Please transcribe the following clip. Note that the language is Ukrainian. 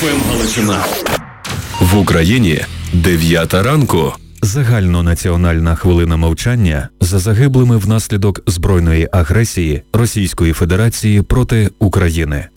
Галичина. В Україні 9 ранку. Загальнонаціональна хвилина мовчання за загиблими внаслідок збройної агресії Російської Федерації проти України.